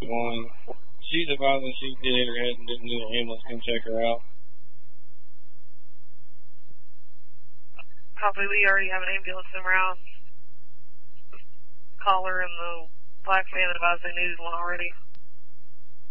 1. She's advising she did hit her head and didn't need an ambulance. Come check her out. Copy, we already have an ambulance en route. Caller and the black van advised they needed one already.